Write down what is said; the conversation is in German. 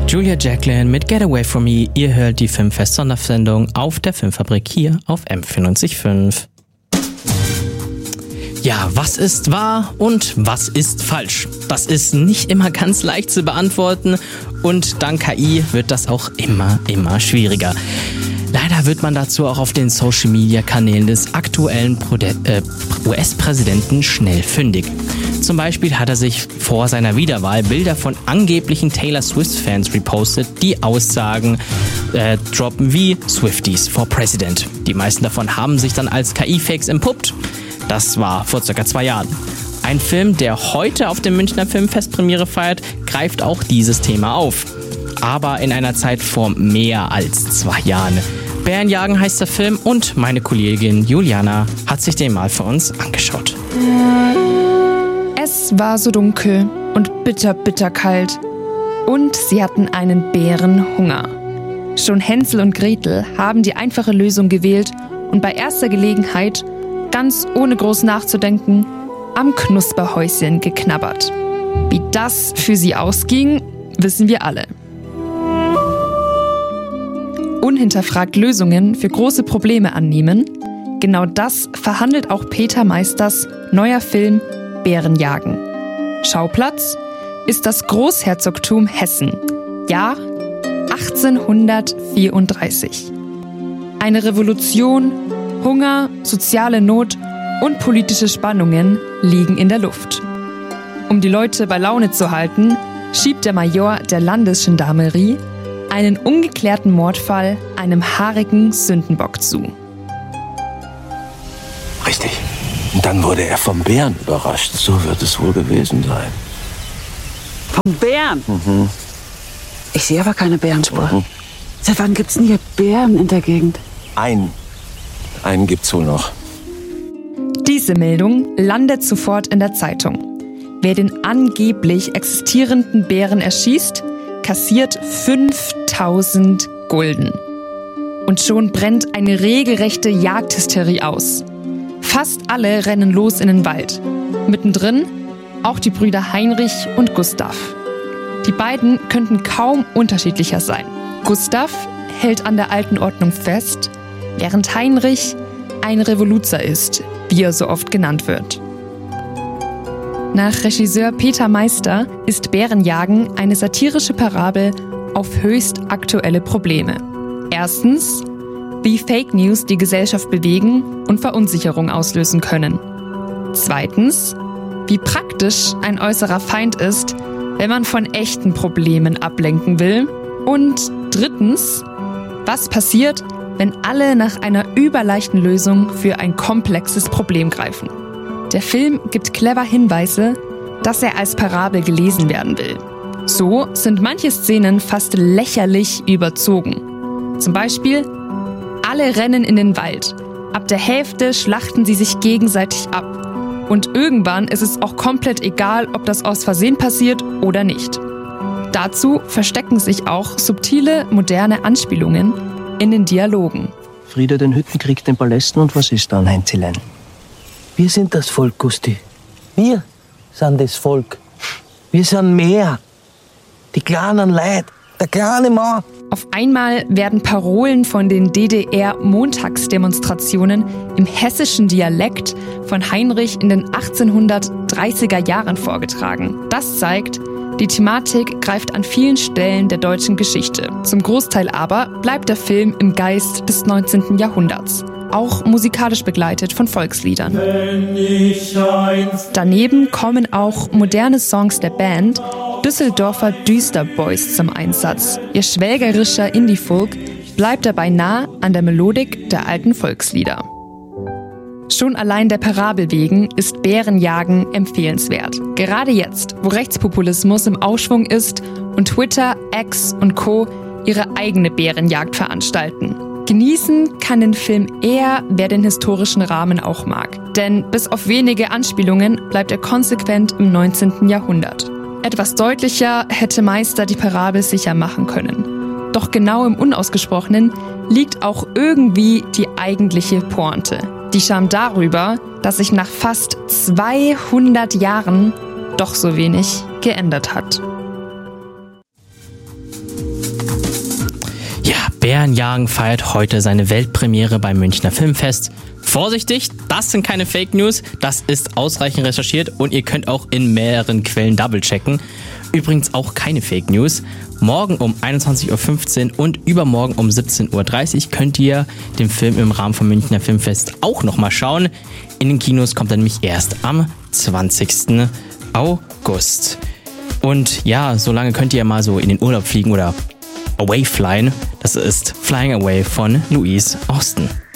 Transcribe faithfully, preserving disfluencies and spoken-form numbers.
Julia Jacqueline mit Get Away From Me. Ihr hört die Filmfest-Sondersendung auf der Filmfabrik hier auf M vierundneunzig Komma fünf. Ja, was ist wahr und was ist falsch? Das ist nicht immer ganz leicht zu beantworten und dank K I wird das auch immer, immer schwieriger. Leider wird man dazu auch auf den Social-Media-Kanälen des aktuellen äh, U S-Präsidenten schnell fündig. Zum Beispiel hat er sich vor seiner Wiederwahl Bilder von angeblichen Taylor Swift-Fans repostet, die Aussagen äh, droppen wie Swifties for President. Die meisten davon haben sich dann als K I-Fakes entpuppt. Das war vor circa zwei Jahren. Ein Film, der heute auf dem Münchner Filmfest Premiere feiert, greift auch dieses Thema auf. Aber in einer Zeit vor mehr als zwei Jahren. Bärenjagen heißt der Film und meine Kollegin Juliana hat sich den mal für uns angeschaut. Es war so dunkel und bitter, bitter kalt. Und sie hatten einen Bärenhunger. Schon Hänsel und Gretel haben die einfache Lösung gewählt und bei erster Gelegenheit, ganz ohne groß nachzudenken, am Knusperhäuschen geknabbert. Wie das für sie ausging, wissen wir alle. Unhinterfragt Lösungen für große Probleme annehmen, genau das verhandelt auch Peter Meisters neuer Film Bärenjagen. Schauplatz ist das Großherzogtum Hessen, Jahr achtzehnhundertvierunddreißig. Eine Revolution, Hunger, soziale Not und politische Spannungen liegen in der Luft. Um die Leute bei Laune zu halten, schiebt der Major der Landesgendarmerie einen ungeklärten Mordfall einem haarigen Sündenbock zu. Richtig. Und dann wurde er vom Bären überrascht. So wird es wohl gewesen sein. Vom Bären? Mhm. Ich sehe aber keine Bärenspur. Mhm. Seit wann gibt's denn hier Bären in der Gegend? Ein. Einen gibt's wohl noch. Diese Meldung landet sofort in der Zeitung. Wer den angeblich existierenden Bären erschießt, kassiert fünftausend Gulden. Und schon brennt eine regelrechte Jagdhysterie aus. Fast alle rennen los in den Wald. Mittendrin auch die Brüder Heinrich und Gustav. Die beiden könnten kaum unterschiedlicher sein. Gustav hält an der alten Ordnung fest, während Heinrich ein Revoluzer ist, wie er so oft genannt wird. Nach Regisseur Peter Meister ist Bärenjagen eine satirische Parabel auf höchst aktuelle Probleme. Erstens, wie Fake News die Gesellschaft bewegen und Verunsicherung auslösen können. Zweitens, wie praktisch ein äußerer Feind ist, wenn man von echten Problemen ablenken will. Und drittens, was passiert, wenn alle nach einer überleichten Lösung für ein komplexes Problem greifen. Der Film gibt clever Hinweise, dass er als Parabel gelesen werden will. So sind manche Szenen fast lächerlich überzogen. Zum Beispiel, alle rennen in den Wald. Ab der Hälfte schlachten sie sich gegenseitig ab. Und irgendwann ist es auch komplett egal, ob das aus Versehen passiert oder nicht. Dazu verstecken sich auch subtile, moderne Anspielungen in den Dialogen. Frieda den Hüttenkrieg, den Palästen und was ist dann, Heinzilein? Wir sind das Volk, Gusti. Wir sind das Volk. Wir sind mehr. Die kleinen Leute, der kleine Mann. Auf einmal werden Parolen von den D D R-Montagsdemonstrationen im hessischen Dialekt von Heinrich in den achtzehnhundertdreißiger Jahren vorgetragen. Das zeigt, die Thematik greift an vielen Stellen der deutschen Geschichte. Zum Großteil aber bleibt der Film im Geist des neunzehnten Jahrhunderts. Auch musikalisch begleitet von Volksliedern. Daneben kommen auch moderne Songs der Band Düsseldorfer Düsterboys zum Einsatz. Ihr schwelgerischer Indie-Folk bleibt dabei nah an der Melodik der alten Volkslieder. Schon allein der Parabel wegen ist Bärenjagen empfehlenswert. Gerade jetzt, wo Rechtspopulismus im Aufschwung ist und Twitter, X und Co. ihre eigene Bärenjagd veranstalten. Genießen kann den Film eher, wer den historischen Rahmen auch mag. Denn bis auf wenige Anspielungen bleibt er konsequent im neunzehnten Jahrhundert. Etwas deutlicher hätte Meister die Parabel sicher machen können. Doch genau im Unausgesprochenen liegt auch irgendwie die eigentliche Pointe. Die Scham darüber, dass sich nach fast zweihundert Jahren doch so wenig geändert hat. Bärenjagen feiert heute seine Weltpremiere beim Münchner Filmfest. Vorsichtig, das sind keine Fake News, das ist ausreichend recherchiert und ihr könnt auch in mehreren Quellen double checken. Übrigens auch keine Fake News. Morgen um einundzwanzig Uhr fünfzehn und übermorgen um siebzehn Uhr dreißig könnt ihr den Film im Rahmen vom Münchner Filmfest auch nochmal schauen. In den Kinos kommt er nämlich erst am zwanzigsten August. Und ja, so lange könnt ihr mal so in den Urlaub fliegen oder away flyen. Das ist Flying Away von Louise Austin.